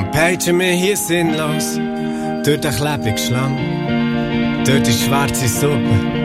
peitschen mir hier sinnlos durch den klebrigen Schlamm, durch die schwarze Suppe.